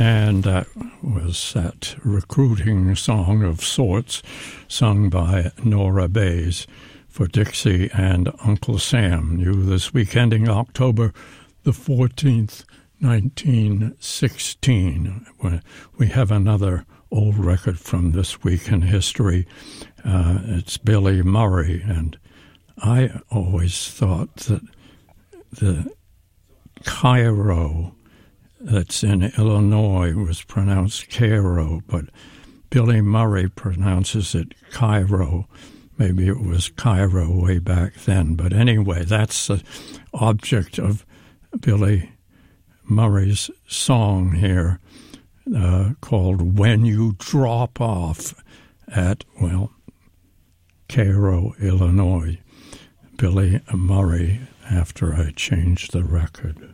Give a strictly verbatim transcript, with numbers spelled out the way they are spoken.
And that was that recruiting song of sorts sung by Nora Bayes for Dixie and Uncle Sam, new this week, ending October the fourteenth, nineteen sixteen. We have another old record from this week in history. Uh, it's Billy Murray, and I always thought that the Cairo that's in Illinois was pronounced Cairo, but Billy Murray pronounces it Cairo. Maybe it was Cairo way back then. But anyway, that's the object of Billy Murray's song here, uh, called When You Drop Off at, well, Cairo, Illinois. Billy Murray, after I changed the record.